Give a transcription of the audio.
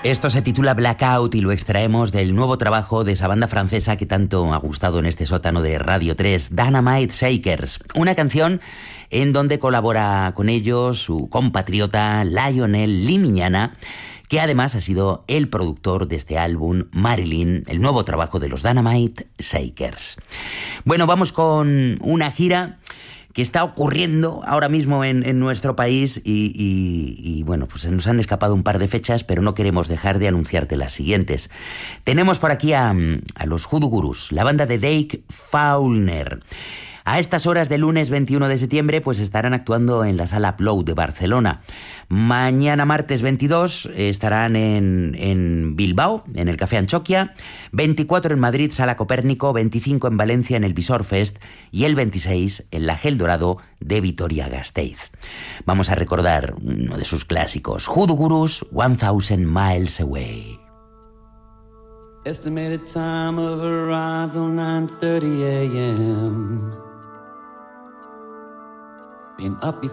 Esto se titula Blackout y lo extraemos del nuevo trabajo de esa banda francesa que tanto ha gustado en este sótano de Radio 3, Dynamite Shakers. Una canción en donde colabora con ellos su compatriota Lionel Limiñana, que además ha sido el productor de este álbum, Marilyn, el nuevo trabajo de los Dynamite Shakers. Bueno, vamos con una gira que está ocurriendo ahora mismo en nuestro país y bueno, pues se nos han escapado un par de fechas, pero no queremos dejar de anunciarte las siguientes. Tenemos por aquí a los Hoodoo Gurus, la banda de Dake Faulkner. A estas horas del lunes 21 de septiembre pues estarán actuando en la Sala Plou de Barcelona. Mañana martes 22 estarán en Bilbao, en el Café Anchoquia, 24 en Madrid, Sala Copérnico, 25 en Valencia en el Visor Fest y el 26 en la Gel Dorado de Vitoria-Gasteiz. Vamos a recordar uno de sus clásicos, Hoodoo Gurus, 1000 Miles Away. Estimated time of arrival 9:30 a.m. Been up before